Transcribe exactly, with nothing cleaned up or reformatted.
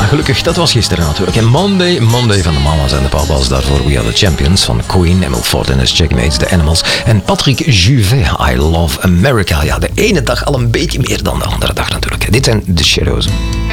gelukkig, dat was gisteren natuurlijk. En Monday, Monday van de Mamas en de Papa's. Daarvoor We Are The Champions van Queen, Emil Ford en his Checkmates, The Animals. En Patrick Juvet, I Love America. Ja, de ene dag al een beetje meer dan de andere dag natuurlijk. Dit zijn The Shadows.